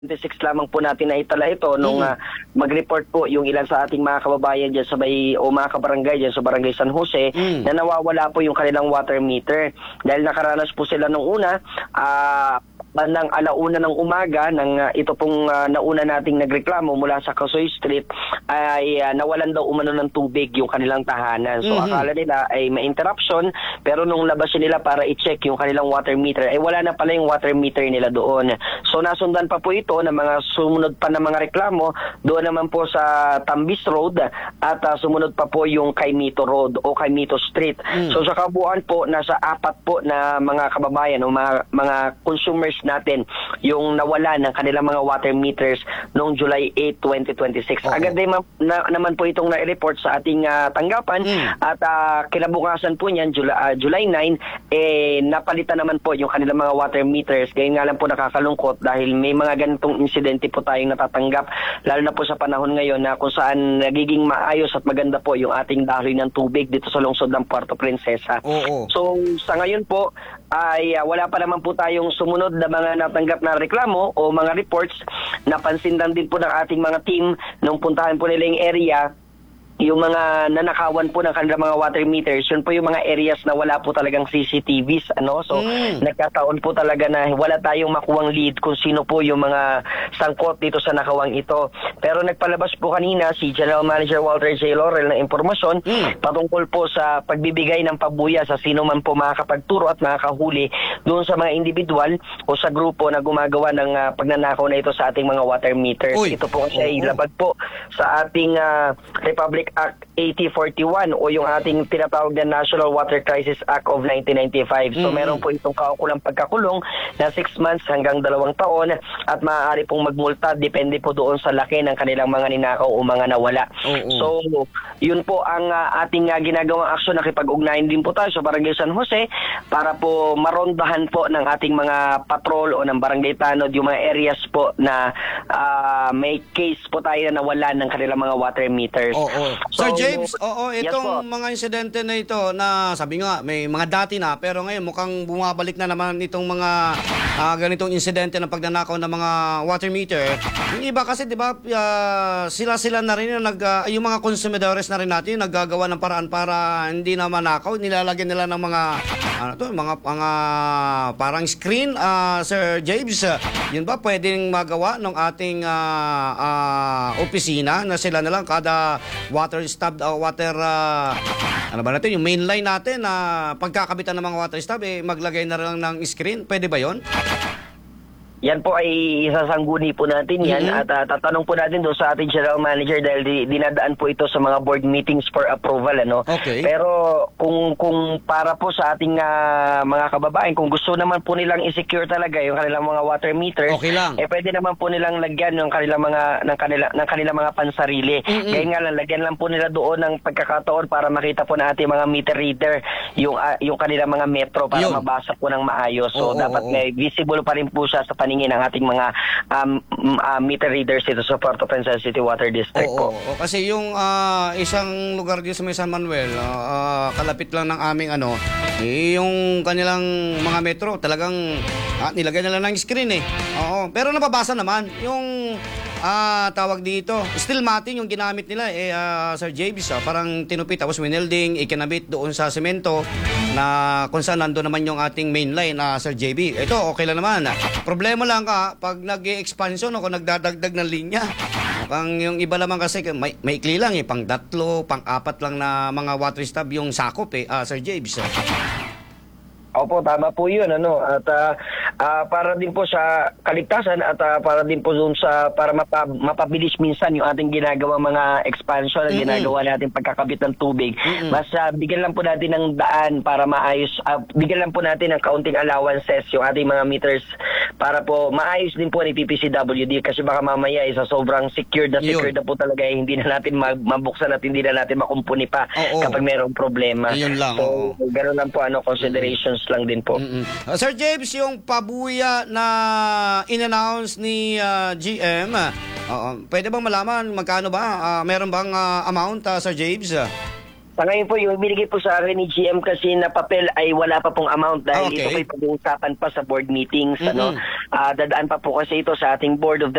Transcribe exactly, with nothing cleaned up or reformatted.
twenty-six lamang po natin na itala ito nung Mm. uh, mag-report po yung ilan sa ating mga kababayan dyan sa may, o mga kabarangay dyan sa Barangay San Jose Mm. na nawawala po yung kanilang water meter. Dahil nakaranas po sila nung una, ah, bandang alauna ng umaga nang uh, ito pong uh, nauna nating nagreklamo mula sa Kasoy Street ay uh, nawalan daw umano ng tubig yung kanilang tahanan. So Mhm. akala nila ay may interruption, pero nung labas nila para i-check yung kanilang water meter ay wala na pala yung water meter nila doon. So nasundan pa po ito ng mga sumunod pa na mga reklamo doon naman po sa Tambis Road at uh, sumunod pa po yung Caimito Road o Caimito Street. Mm. So sa kabuuan po nasa apat po na mga kababayan o mga, mga consumers natin yung nawala ng kanilang mga water meters noong July eighth, twenty twenty-six. Oo. Agad din ma- na, naman po itong na-report sa ating uh, tanggapan Mm. at uh, kinabukasan po niyan July, uh, July ninth eh napalitan naman po yung kanilang mga water meters. Ganyan nga lang po nakakalungkot dahil may mga ganitong insidente po tayong natatanggap lalo na po sa panahon ngayon na kung saan nagiging maayos at maganda po yung ating daloy ng tubig dito sa lungsod ng Puerto Princesa. Oo. So sa ngayon po ay uh, wala pa naman po tayong sumunod na mga natanggap na reklamo o mga reports. Napansin lang din po ng ating mga team nung puntahan po nila yung area yung mga nanakawan po ng kanilang mga water meters, yun po yung mga areas na wala po talagang C C T Vs, ano? So, Mm. nagkataon po talaga na wala tayong makuwang lead kung sino po yung mga sangkot dito sa nakawang ito. Pero nagpalabas po kanina si General Manager Walter J. Laurel ng impormasyon Mm. patungkol po sa pagbibigay ng pabuya sa sino man po makakapagturo at makakahuli doon sa mga individual o sa grupo na gumagawa ng ah, pagnanakaw na ito sa ating mga water meters. Uy. Ito po kasi ay Oo. labag po sa ating ah, Republic Act eighty forty-one o yung ating tinatawag na National Water Crisis Act of nineteen ninety-five. So Mm. meron po itong kaukulang pagkakulong na six months hanggang dalawang taon at maaari pong magmulta depende po doon sa laki ng kanilang mga ninakaw o mga nawala. Oo. So yun po ang ah, ating uh, ginagawang aksyon. Nakipag-ugnayan din po tayo sa Barangay San Jose para po marondahan po ng ating mga patrol o ng barangay tanod yung mga areas po na ah, may case po tayo na nawala ng kanilang mga water meters. Oo. So, Sir James, oo, yes itong po. mga insidente na ito na sabi nga may mga dati na pero ngayon mukhang bumabalik na naman itong mga ah, ganitong insidente ng pagnanakaw ng mga water meter. Yung iba kasi 'di ba ah, sila-sila na rin yung nag ah, yung mga konsumidores na rin natin yung naggagawa ng paraan para hindi na manakaw, nilalagyan nila ng mga ano to, mga mga parang screen, ah, Sir James. Yun ba pwedeng magawa ng ating ah, ah, opisina na sila na lang kada water stub uh, water uh, ano ba natin yung main line natin na pagkakabitan ng mga water stub eh maglagay na lang ng screen, pwede ba yon? Yan po ay isasangguni po natin yan Mhm. at uh, tatanong po natin doon sa ating general manager dahil di, dinadaan po ito sa mga board meetings for approval, ano. Okay. Pero kung kung para po sa ating uh, mga kababayan, kung gusto naman po nilang i-secure talaga yung kanilang mga water meters, Okay lang. eh pwede naman po nilang lagyan yung kanilang mga ng kanila ng kanilang mga pansarili. Mm-mm. Kaya nga lang lagyan lang po nila doon ng pagkakataon para makita po na ating mga meter reader yung uh, yung kanilang mga metro para Yun. mabasa po ng maayos. So Oo, dapat oo. may visible pa rin po siya sa paningin ng ating mga um, m- ah, meter readers dito sa Puerto Princesa City Water District Oo, po. oo. Kasi yung ah, isang lugar dito sa may San Manuel, ah, ah, kalapit lang ng aming ano, eh, yung kanilang mga metro, talagang ah, nilagay nila ng screen eh. Oo, pero nababasa naman yung ah, tawag dito, steel matting yung ginamit nila eh, ah, Sir James, ah, parang tinupit tapos winelding, ikinabit doon sa semento na kung saan nandun naman yung ating main line na Sir J B. Ito, okay lang naman. Problema lang ka, pag nag-expansion o kung nagdadagdag ng linya, pang yung iba naman kasi may maikli lang eh, pang tatlo, pang apat lang na mga water stub yung sakop eh, ah, Sir James. Opo, tama po yun. Ano? At ah, ah, para din po sa kaligtasan at ah, para din po doon sa para mapa, mapabilis minsan yung ating ginagawa mga expansion at Mm-mm. ginagawa natin pagkakabit ng tubig. Mm-mm. Mas ah, bigyan lang po natin ng daan para maayos, ah, bigyan lang po natin ng kaunting allowances yung ating mga meters para po maayos din po ni P P C W D kasi baka mamaya isa sobrang secured na Yun. secured na po talaga eh, hindi na natin mag- mabuksan at hindi na natin makumpuni pa Oo. kapag mayroong problema. Yun lang, So, oo. gano'n lang po ano considerations lang din po. Mm-mm. Uh, Sir James, yung pabuya na in-announce ni uh, G M, uh, pwede bang malaman magkano ba? Uh, meron bang uh, amount, uh, Sir James? Sa ngayon po, yung binigay po sa akin ni G M kasi na papel ay wala pa pong amount dahil Ah, okay. ito po ay pag-uusapan pa sa board meetings. Ano? Mm-mm. Ah, dadaan pa po kasi ito sa ating board of